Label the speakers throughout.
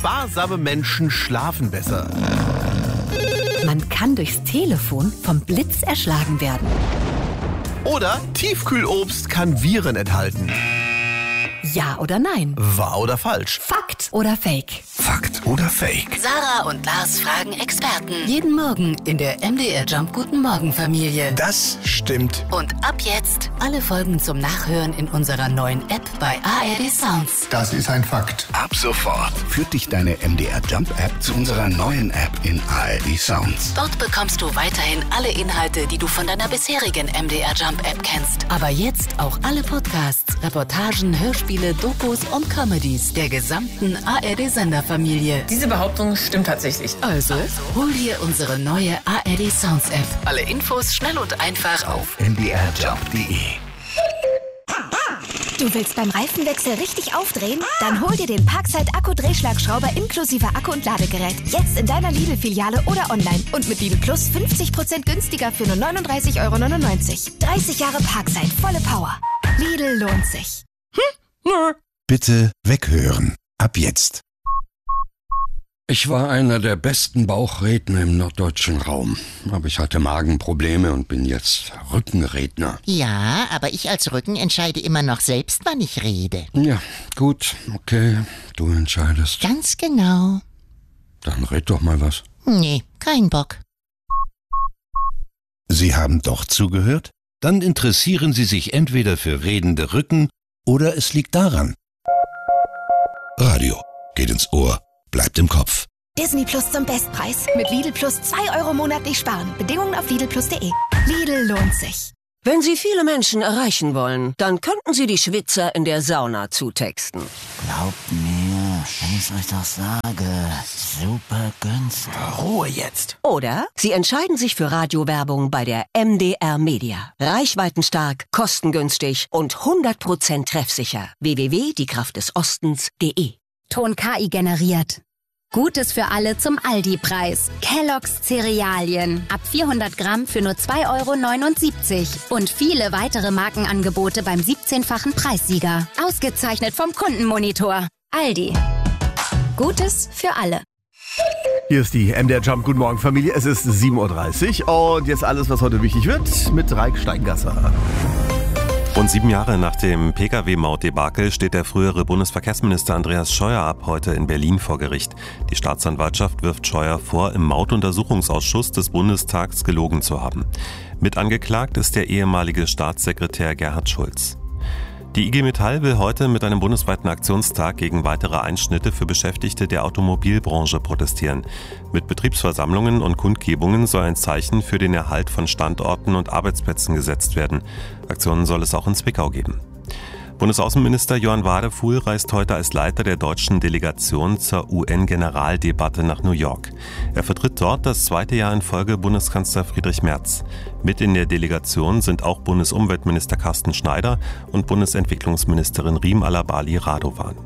Speaker 1: sparsame Menschen schlafen besser.
Speaker 2: Man kann durchs Telefon vom Blitz erschlagen werden.
Speaker 1: Oder Tiefkühlobst kann Viren enthalten.
Speaker 2: Ja oder nein?
Speaker 1: Wahr oder falsch?
Speaker 2: Fakt oder Fake?
Speaker 1: Fakt oder Fake?
Speaker 2: Sarah und Lars fragen Experten. Jeden Morgen in der MDR Jump Guten Morgen Familie.
Speaker 1: Das stimmt.
Speaker 2: Und ab jetzt alle Folgen zum Nachhören in unserer neuen App bei ARD Sounds.
Speaker 3: Das ist ein Fakt.
Speaker 4: Ab sofort führt dich deine MDR Jump App zu unserer neuen App in ARD Sounds.
Speaker 2: Dort bekommst du weiterhin alle Inhalte, die du von deiner bisherigen MDR Jump App kennst. Aber jetzt auch alle Podcasts, Reportagen, Hörspiele, Dokus und Comedies der gesamten ARD-Senderfamilie.
Speaker 5: Diese Behauptung stimmt tatsächlich.
Speaker 2: Also, hol dir unsere neue ARD Sounds App. Alle Infos schnell und einfach auf
Speaker 4: mdrjump.de.
Speaker 6: Du willst beim Reifenwechsel richtig aufdrehen? Dann hol dir den Parkside Akku-Drehschlagschrauber inklusive Akku und Ladegerät. Jetzt in deiner Lidl-Filiale oder online. Und mit Lidl Plus 50% günstiger für nur 39,99 €. 30 Jahre Parkside, volle Power. Lidl lohnt sich.
Speaker 4: Bitte weghören. Ab jetzt.
Speaker 7: Ich war einer der besten Bauchredner im norddeutschen Raum. Aber ich hatte Magenprobleme und bin jetzt Rückenredner.
Speaker 8: Ja, aber ich als Rücken entscheide immer noch selbst, wann ich rede.
Speaker 7: Ja, gut, okay, du entscheidest.
Speaker 8: Ganz genau.
Speaker 7: Dann red doch mal was.
Speaker 8: Nee, kein Bock.
Speaker 4: Sie haben doch zugehört? Dann interessieren Sie sich entweder für redende Rücken oder es liegt daran. Radio geht ins Ohr, bleibt im Kopf.
Speaker 6: Disney Plus zum Bestpreis. Mit Lidl Plus 2 € monatlich sparen. Bedingungen auf lidlplus.de. Lidl lohnt sich.
Speaker 9: Wenn Sie viele Menschen erreichen wollen, dann könnten Sie die Schwitzer in der Sauna zutexten.
Speaker 8: Glaubt mir, wenn ich euch das sage, super günstig.
Speaker 1: Ruhe jetzt.
Speaker 9: Oder Sie entscheiden sich für Radiowerbung bei der MDR Media. Reichweitenstark, kostengünstig und 100% treffsicher. www.diekraftdesostens.de.
Speaker 10: Ton KI generiert. Gutes für alle zum Aldi-Preis. Kellogg's Cerealien. Ab 400 Gramm für nur 2,79 € Und viele weitere Markenangebote beim 17-fachen Preissieger. Ausgezeichnet vom Kundenmonitor. Aldi. Gutes für alle.
Speaker 1: Hier ist die MDR Jump Guten Morgen Familie. Es ist 7:30 Uhr und jetzt alles, was heute wichtig wird, mit Raik Steingasser.
Speaker 11: Rund 7 Jahre nach dem Pkw-Maut-Debakel steht der frühere Bundesverkehrsminister Andreas Scheuer ab heute in Berlin vor Gericht. Die Staatsanwaltschaft wirft Scheuer vor, im Mautuntersuchungsausschuss des Bundestags gelogen zu haben. Mit angeklagt ist der ehemalige Staatssekretär Gerhard Schulz. Die IG Metall will heute mit einem bundesweiten Aktionstag gegen weitere Einschnitte für Beschäftigte der Automobilbranche protestieren. Mit Betriebsversammlungen und Kundgebungen soll ein Zeichen für den Erhalt von Standorten und Arbeitsplätzen gesetzt werden. Aktionen soll es auch in Zwickau geben. Bundesaußenminister Johann Wadefuhl reist heute als Leiter der deutschen Delegation zur UN-Generaldebatte nach New York. Er vertritt dort das 2. Jahr in Folge Bundeskanzler Friedrich Merz. Mit in der Delegation sind auch Bundesumweltminister Carsten Schneider und Bundesentwicklungsministerin Riem Alabali Radovan.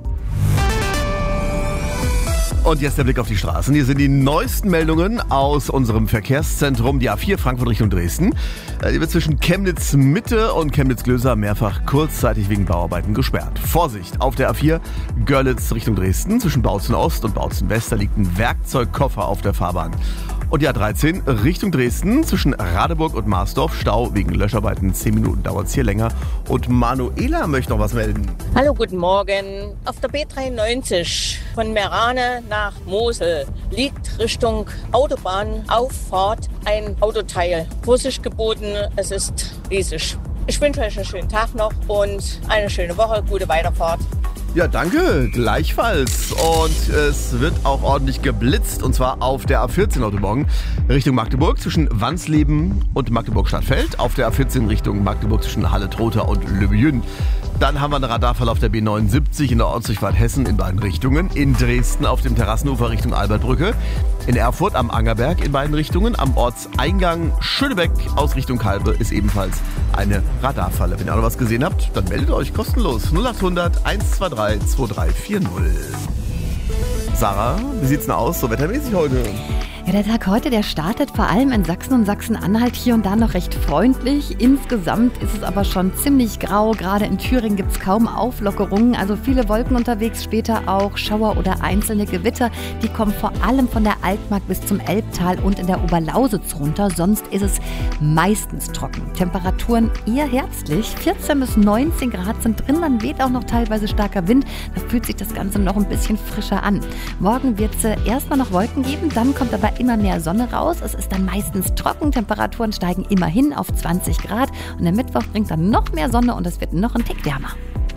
Speaker 1: Und jetzt der Blick auf die Straßen. Hier sind die neuesten Meldungen aus unserem Verkehrszentrum, die A4 Frankfurt Richtung Dresden. Die wird zwischen Chemnitz Mitte und Chemnitz Glöser mehrfach kurzzeitig wegen Bauarbeiten gesperrt. Vorsicht, auf der A4 Görlitz Richtung Dresden, zwischen Bautzen Ost und Bautzen West, da liegt ein Werkzeugkoffer auf der Fahrbahn. Und die A13 Richtung Dresden, zwischen Radeburg und Marsdorf, Stau wegen Löscharbeiten, 10 Minuten dauert es hier länger. Und Manuela möchte noch was melden.
Speaker 12: Hallo, guten Morgen. Auf der B93 von Merane nach Mosel liegt Richtung Autobahnauffahrt ein Autoteil. Vorsicht geboten, es ist riesig. Ich wünsche euch einen schönen Tag noch und eine schöne Woche, gute Weiterfahrt.
Speaker 1: Ja, danke, gleichfalls. Und es wird auch ordentlich geblitzt, und zwar auf der A14 heute Morgen Richtung Magdeburg zwischen Wansleben und Magdeburg-Stadtfeld, auf der A14 Richtung Magdeburg zwischen Halle-Trotha und Löbejün. Dann haben wir einen Radarfall auf der B79 in der Ortsdurchfahrt Hessen in beiden Richtungen, in Dresden auf dem Terrassenufer Richtung Albertbrücke, in Erfurt am Angerberg in beiden Richtungen, am Ortseingang Schönebeck aus Richtung Kalbe ist ebenfalls eine Radarfalle. Wenn ihr auch noch was gesehen habt, dann meldet euch kostenlos 0800 123 2340. Sarah, wie sieht's denn aus, so wettermäßig heute?
Speaker 3: Ja, der Tag heute, der startet vor allem in Sachsen und Sachsen-Anhalt hier und da noch recht freundlich. Insgesamt ist es aber schon ziemlich grau. Gerade in Thüringen gibt es kaum Auflockerungen. Also viele Wolken unterwegs, später auch Schauer oder einzelne Gewitter. Die kommen vor allem von der Altmark bis zum Elbtal und in der Oberlausitz runter. Sonst ist es meistens trocken. Temperaturen eher herbstlich. 14 bis 19 Grad sind drin. Dann weht auch noch teilweise starker Wind. Da fühlt sich das Ganze noch ein bisschen frischer an. Morgen wird es erstmal noch Wolken geben. Dann kommt aber immer mehr Sonne raus. Es ist dann meistens trocken. Temperaturen steigen immerhin auf 20 Grad. Und der Mittwoch bringt dann noch mehr Sonne und es wird noch ein Tick wärmer.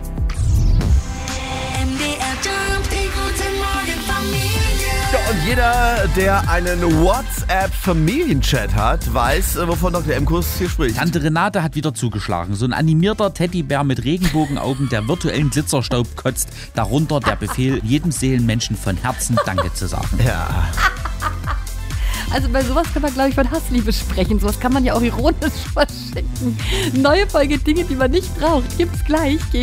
Speaker 1: Ja, und jeder, der einen WhatsApp-Familienchat hat, weiß, wovon Dr. Emkus hier spricht.
Speaker 13: Tante Renate hat wieder zugeschlagen. So ein animierter Teddybär mit Regenbogenaugen, der virtuellen Glitzerstaub kotzt. Darunter der Befehl, jedem Seelenmenschen von Herzen Danke zu sagen.
Speaker 1: Ja.
Speaker 3: Also bei sowas kann man, glaube ich, von Hassliebe sprechen. Sowas kann man ja auch ironisch verschicken. Neue Folge Dinge, die man nicht braucht, gibt's gleich gegen